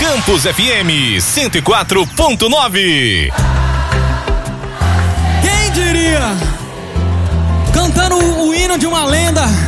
Campus FM 104.9. Quem diria? Cantando o hino de uma lenda.